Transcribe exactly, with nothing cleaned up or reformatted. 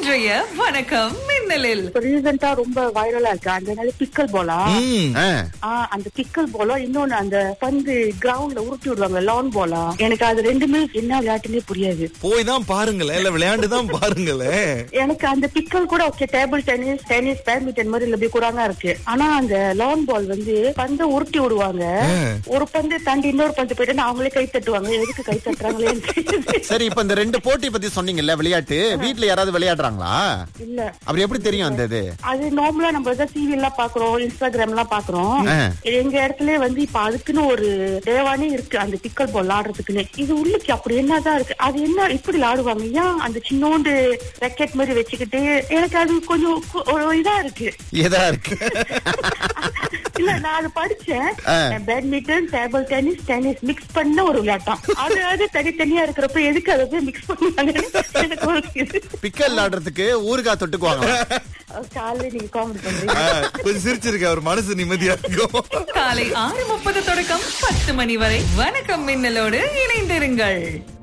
இன்றைய வணக்கம் மின்னலில் ரீசெண்டா ரொம்ப வைரலா இருக்கு அந்த பிக்கல் போலா. அந்த பிக்கல் போலா இன்னொன்னு அந்த பந்து கிரவுண்ட்ல உருட்டி விடுவாங்க லான் போலா. எனக்கு அது ரெண்டுமே என்ன விளையாட்டுன்னே புரியாது. போய் தான் பாருங்களேன், இல்ல விளையாண்டு தான் பாருங்களேன். எனக்கு அந்த பிக்கல் கூட okay, table tennis tennis badminton மாதிரி இல்ல கூடாங்க இருக்கு. ஆனா அந்த லான் பால் வந்து பந்தை உருட்டி விடுவாங்க. ஒரு பந்து தாண்டி இன்னொரு பந்து போயிட்டு அவங்களே கை தட்டுவாங்க. எதுக்கு கை தட்டுறாங்களே. சரி, இப்ப இந்த ரெண்டு போட்டி பத்தி சொன்னீங்கல்ல, விளையாட்டு வீட்டுல யாராவது விளையாடுறாங்களா? இல்ல. அப்படி எப்படி தெரியும் அந்த இது? அது நார்மலா நம்ம டிவி எல்லாம் பாக்குறோம், இன்ஸ்டாகிராம் எல்லாம் பாக்குறோம். எங்க இடத்துல வந்து இப்ப அதுக்குன்னு ஒரு தேவானே இருக்கு அந்த பிக்கல் பால் ஆடுறதுக்குன்னு. இது உள்ளுக்கு அப்படி என்னதான் இருக்கு, அது என்ன இப்படி ஆடுவாங்க ஏன் அந்த சின்னோண்டு ராக்கெட் மாதிரி வச்சுக்கிட்டு? எனக்கு அது கொஞ்சம் இதா இருக்கு. இதா இருக்கு இல்ல, நான் அது படிச்சேன். Badminton table tennis tennis mix பண்ண ஒரு விளையாட்டம். அது அது தனித்தனியா இருக்கிறப்ப எதுக்கு அதை போய் மிக்ஸ் பண்ணுவாங்க? பிக்கல் ஆடுறதுக்கு ஊறுகாய் தொட்டுக்குவாங்க. காலையில நீங்க காமெடி பண்றீங்க. கொஞ்சம் சிரிச்சிருக்க, ஒரு மனசு நிம்மதியா இருக்கும். காலை ஆறு முப்பது தொடக்கம் பத்து மணி வரை வணக்கம் மின்னலோடு இணைந்திருங்கள்.